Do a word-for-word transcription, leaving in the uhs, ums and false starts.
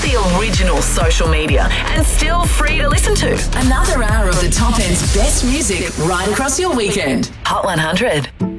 the original social media and still free to listen to. Another hour of the top end's best music right across your weekend. Hot one hundred.